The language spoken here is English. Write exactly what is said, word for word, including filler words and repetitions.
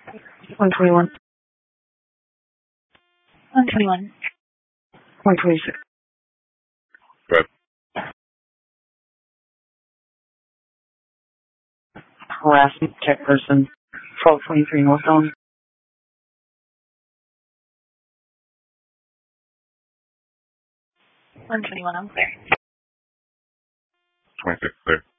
one twenty-one. one twenty-one. one twenty-six. Good. Harassment check person. twelve twenty-three North Elm. one twenty-one, I'm clear. twenty-six, clear.